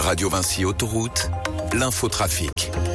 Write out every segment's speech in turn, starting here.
Radio Vinci Autoroute, l'infotrafic.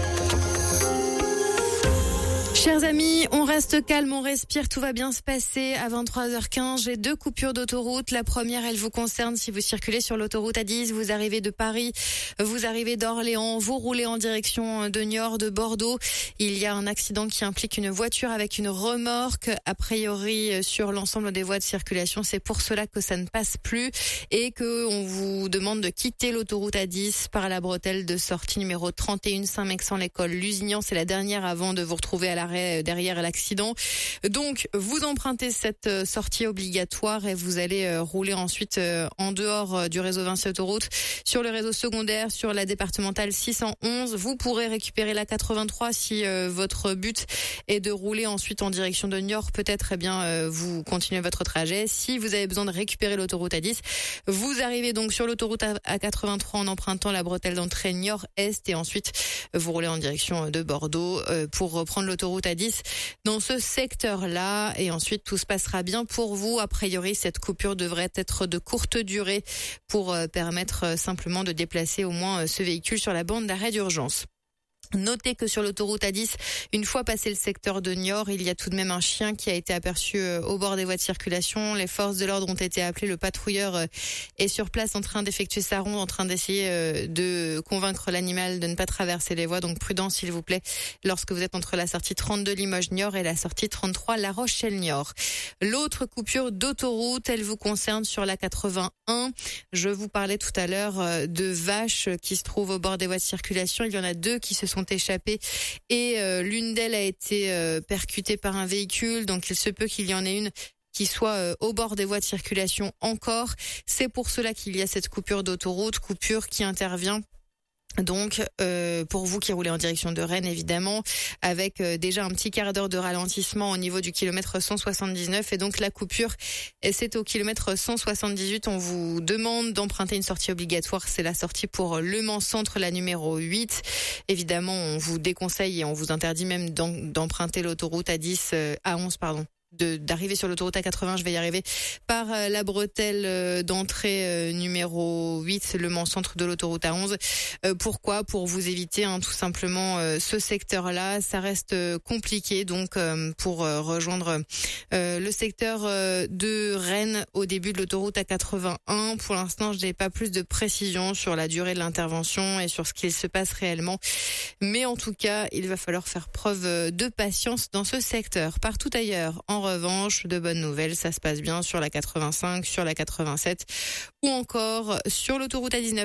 Chers amis, on reste calme, on respire, tout va bien se passer. À 23h15, j'ai 2 coupures d'autoroute. La première, elle vous concerne si vous circulez sur l'autoroute A10, vous arrivez de Paris, vous arrivez d'Orléans, vous roulez en direction de Niort, de Bordeaux. Il y a un accident qui implique une voiture avec une remorque, a priori sur l'ensemble des voies de circulation. C'est pour cela que ça ne passe plus et que on vous demande de quitter l'autoroute A10 par la bretelle de sortie numéro 31 Saint-Mexan-l'École. Lusignan, c'est la dernière avant de vous retrouver à l'arrêt derrière l'accident. Donc, vous empruntez cette sortie obligatoire et vous allez rouler ensuite en dehors du réseau Vinci Autoroute sur le réseau secondaire, sur la départementale 611. Vous pourrez récupérer la 83 si votre but est de rouler ensuite en direction de Niort. Peut-être, vous continuez votre trajet. Si vous avez besoin de récupérer l'autoroute A10, vous arrivez donc sur l'autoroute A83 en empruntant la bretelle d'entrée Niort-Est et ensuite vous roulez en direction de Bordeaux pour reprendre l'autoroute A10 dans ce secteur-là et ensuite tout se passera bien pour vous. A priori, cette coupure devrait être de courte durée pour permettre simplement de déplacer au moins ce véhicule sur la bande d'arrêt d'urgence. Notez que sur l'autoroute A10, une fois passé le secteur de Niort, il y a tout de même un chien qui a été aperçu au bord des voies de circulation. Les forces de l'ordre ont été appelées. Le patrouilleur est sur place en train d'effectuer sa ronde, en train d'essayer de convaincre l'animal de ne pas traverser les voies. Donc prudence s'il vous plaît lorsque vous êtes entre la sortie 32 Limoges-Niort et la sortie 33 La Rochelle-Niort. L'autre coupure d'autoroute, elle vous concerne sur la 81. Je vous parlais tout à l'heure de vaches qui se trouvent au bord des voies de circulation. Il y en a 2 qui se sont échappées et l'une d'elles a été percutée par un véhicule, donc il se peut qu'il y en ait une qui soit au bord des voies de circulation encore. C'est pour cela qu'il y a cette coupure d'autoroute, coupure qui intervient donc pour vous qui roulez en direction de Rennes évidemment, avec déjà un petit quart d'heure de ralentissement au niveau du kilomètre 179 et donc la coupure c'est au kilomètre 178. On vous demande d'emprunter une sortie obligatoire, c'est la sortie pour Le Mans Centre, la numéro 8. Évidemment, on vous déconseille et on vous interdit même d'emprunter l'autoroute A11 d'arriver sur l'autoroute A80, je vais y arriver, par la bretelle d'entrée numéro 8, Le Mans Centre de l'autoroute A11. Pourquoi ? Pour vous éviter tout simplement ce secteur-là. Ça reste compliqué donc pour rejoindre le secteur de Rennes au début de l'autoroute A81. Pour l'instant, je n'ai pas plus de précision sur la durée de l'intervention et sur ce qu'il se passe réellement. Mais en tout cas, il va falloir faire preuve de patience dans ce secteur. Partout ailleurs, en revanche, de bonnes nouvelles, ça se passe bien sur la 85, sur la 87 ou encore sur l'autoroute A19.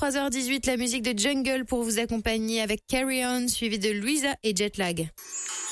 23h18, la musique de Jungle pour vous accompagner avec Carry On, suivi de Louisa et Jetlag.